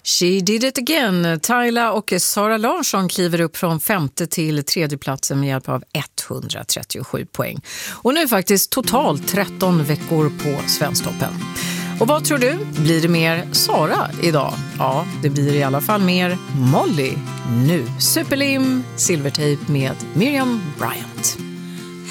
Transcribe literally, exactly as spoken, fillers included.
She did it again. Tyla och Sara Larsson kliver upp från femte till tredje platsen med hjälp av etthundratrettiosju poäng. Och nu faktiskt totalt tretton veckor på Svensktoppen. Och vad tror du? Blir det mer Sara idag? Ja, det blir i alla fall mer Molly nu. Superlim, Silvertape med Miriam Bryant.